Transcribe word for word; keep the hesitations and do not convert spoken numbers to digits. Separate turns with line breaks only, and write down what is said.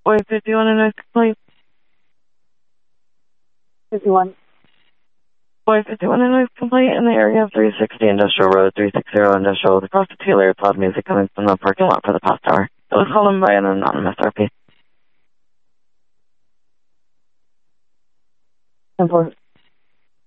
Boy fifty-one and noise complaint.
fifty-one.
Boy fifty-one and noise complaint in the area of three sixty Industrial Road, three sixty Industrial. Across the Taylor, it's loud music coming from the parking lot for the past hour. It was called in by an anonymous R P.
ten four.